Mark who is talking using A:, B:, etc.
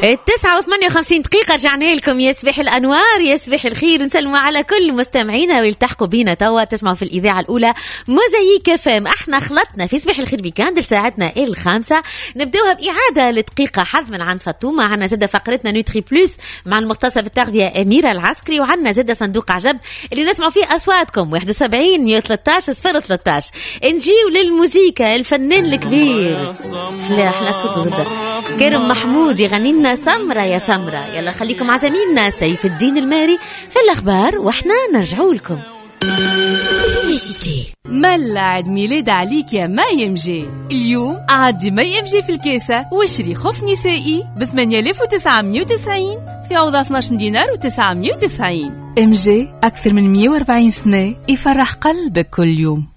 A: 9:58 رجعنا لكم. يسبح الأنوار، يسبح الخير. نسلم على كل مستمعينا ويلتحقوا بينا توا. تسمعوا في الإذاعة الأولى موزايك فام. احنا خلطنا في يسبح الخير بيكاند لساعتنا الخامسة. نبدأوها بإعادة لدقيقة حظ من عند فاطمة. عنا زادة فقرتنا نوتري بلوس مع المختصة بالتغذية أميرة العسكري. وعنا زادة صندوق عجب اللي نسمعوا فيه أصواتكم 71 113 013. نجيو للموسيقى. الفنان الكبير لا احنا صوته زادة كرم محمود يغني لنا سمرة يا سمرة. يلا خليكم مع زميلنا سيف الدين الماري في الأخبار واحنا نرجعوا لكم.
B: ملا عيد ميلاد عليك يا ما يمجي. اليوم عادي ما يمجي في الكيسة واشري خف نسائي ب 8990 في عوض 12 دينار و990. امجي أكثر من 140 سنة يفرح قلبك كل يوم.